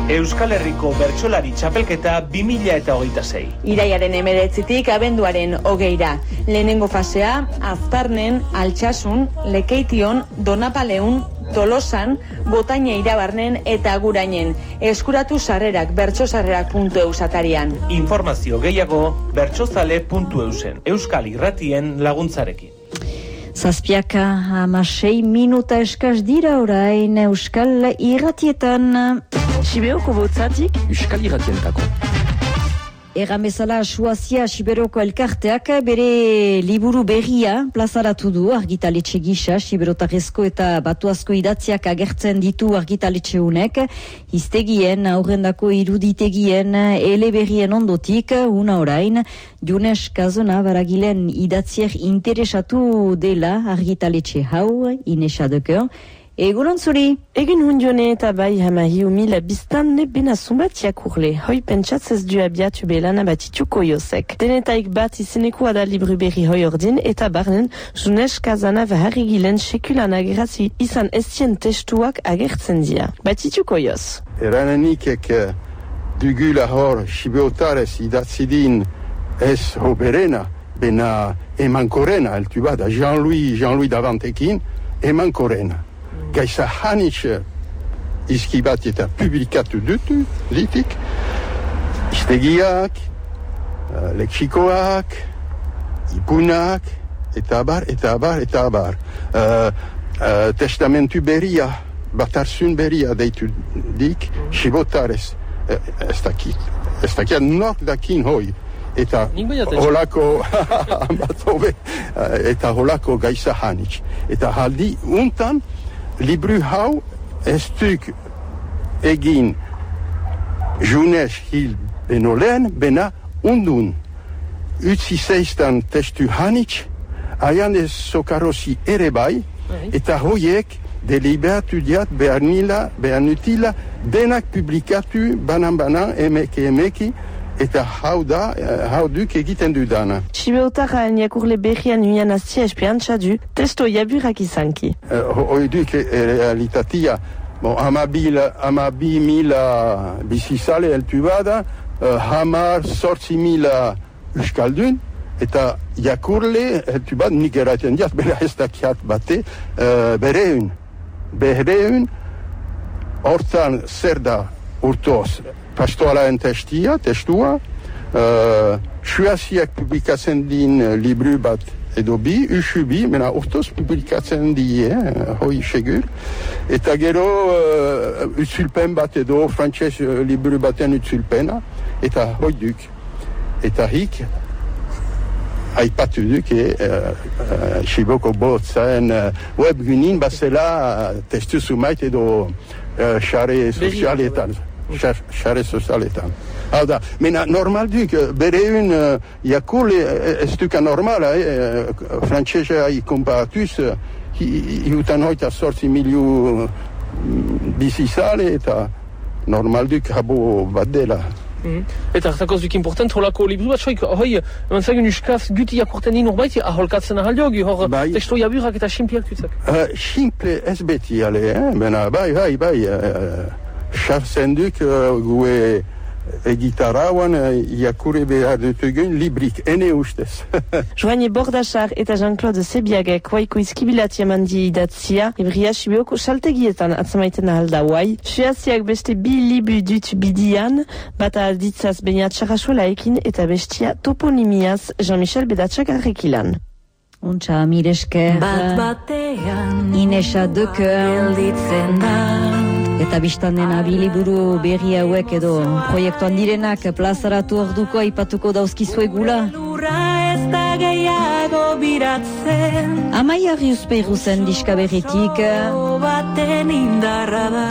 Euskal Herriko Bertsolari Txapelketa 2026. Iraiaren 19-tik abenduaren 20ra. Lehenengo fasea, Aztarnen, Altsasun, Lekeition, Donapaleun, Tolosan, Botaina Irabarnen eta Agurainen. Eskuratu sarrerak bertsosarrerak.eus atarian. Informazio gehiago bertsozale.eusen. Euskal Irratien laguntzarekin. 7:06 minuta eskaz dira orain Euskal Irratietan. Siberoko botzatik Euskal Irratientako. Egan bezala Suazia Siberoko elkarteak bere liburu berria plazaratu du argitaletxe gisa. Siberotarrezko eta batuazko idatziak agertzen ditu argitaletxeunek. Hiztegien, aurrendako iruditegien, eleberrien ondotik, una orain, Junes Kazona baragilen idatziek interesatu dela argitaletxe hau, Inesa Deko. Egunon zuri? Egin hundione eta bai hamahiu mila biztanne bena zumbat jakurle. Hoi pentsatzez du abiatu belana batituko josek. Denetaik bat izeneko da libru berri hoi ordin eta barnen Junes Kazana harrigilen sekulan agerazi izan estien testuak agertzen dira. Batituko jos. Eranenikek dugula hor Sibeotarez idatzidin ez hoberena bena emankorena eltu bada Jean-Louis Davantekin emankorena. Gaisa hanitz izkibat eta publikatu ditik, iztegiak, leksikoak, ipunak, eta abar. Testamentu beria, batarzun beria deitu dik, Sibotarez, ez dakit nok dakin hoi. Eta holako gaisa hanitz. Eta haldi untan, libru hau ez duk egin Junes hil benolen bena undun. Utsi zeistan testu hanitz, aian ez sokarosi ere bai, eta hoiek deliberatu diat behar nutila denak publikatu banan emeki, eta hau duk egiten dudana. Sibeotarra jakurle berrian nuian azia espiantza du, testo jaburak izanki. Hoi duk realitatia, hamabi mila bizizale eltu bada, hamar 8.000 euskaldun, eta jakurle eltu bada nik eraten diat, bera ez dakiat bate, bereun, hortan zer da urtoz, pastoalaen testua, Suaziak publikatzen din libru bat edo usubi, mena urtoz publikatzen die, hoi segur, eta gero utzulpen bat edo frantses libru baten utzulpena, eta hoi duk, eta hik, aipatu duk, Siboko botzen webgunin bazela testu sumait edo xare sozialetan. Xare sozialetan. Hau da, mena normal duk, bereun jakule ez duka normala, frantsesa ikomparatuz, hiutan hoita 8.000 bizizale eta normal duk habo bat dela. Eta hartakoz duk important, holako libru bat soik, hoi, emanzagun uskaz guti jakurten din urbaiti, aholkatzen ahaldiogi, hor testo jaburak eta simpliak tutzak. Simple ez beti, bena, bai, charzen duk gue egitarauan jakure behar dutugun librik, ene ustez. Joanie Bordachar eta Jean-Claude Sebiagek waiko izkibilatia mandi idatzia, ebria Sibeoko saltegietan atzamaiten ahalda guai. Suaziak beste bi libu dut bidian, bata alditzaz beniat xarrasuelaekin eta bestia toponimiaz Jean-Michel Bedatxak arrekilan. Untxa, miresker, Inesa Deko gelditzen da. Eta biztan dena biliburu berri hauek edo proiektuan direnak plazaratu orduko aipatuko dauzkizue gula. Amaia Riusperu zen diska berritik.